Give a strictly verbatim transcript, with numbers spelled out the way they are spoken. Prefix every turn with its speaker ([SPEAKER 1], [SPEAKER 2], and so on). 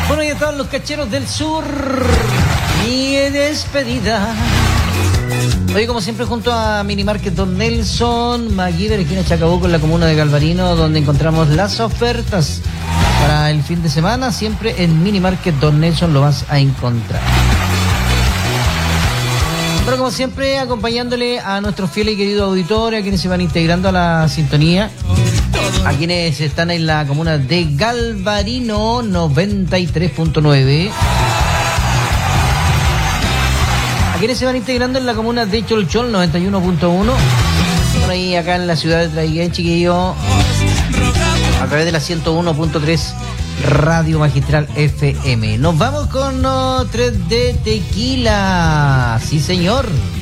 [SPEAKER 1] Bueno, y a todos los cacheros del sur, mi despedida. Hoy, como siempre, junto a Minimarket Don Nelson, MacGyver, esquina Chacabuco, en la comuna de Galvarino, donde encontramos las ofertas para el fin de semana. Siempre en Minimarket Don Nelson lo vas a encontrar. Pero como siempre, acompañándole a nuestros fieles y queridos auditores, a quienes se van integrando a la sintonía, a quienes están en la comuna de Galvarino noventa y tres punto nueve, a quienes se van integrando en la comuna de Cholchol noventa y uno punto uno, por ahí acá en la ciudad de Traiguén, chiquillo, a través de la ciento uno punto tres Radio Magistral F M. Nos vamos con uh, tres de tequila. Sí, señor.